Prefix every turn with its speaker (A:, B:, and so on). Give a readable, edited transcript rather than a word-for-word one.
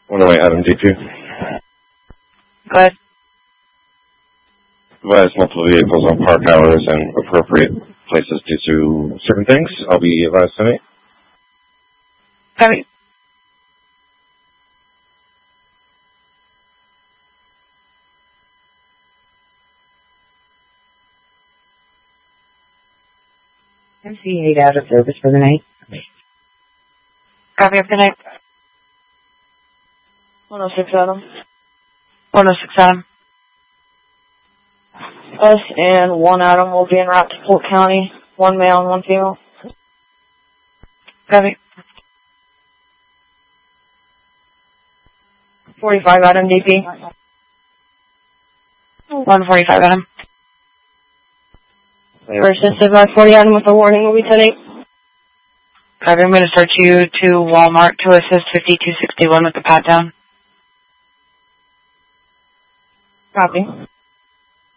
A: 108 Adam DP.
B: Go ahead.
A: Advise multiple vehicles on park hours and appropriate places due to certain things. I'll be advised tonight.
B: Copy.
C: MC8 out of service for the night.
B: Copy of the night.
D: 106 Adam.
B: 106 Adam.
D: Us and 1 Adam will be en route to Polk County. 1 male and 1 female.
B: Copy.
D: 45 Adam DP.
B: 145 Adam.
D: Persisted by 40 Adam with a warning will be 10-8.
B: Copy. I'm going to start you to Walmart to assist 5261 with the pat down.
D: Copy.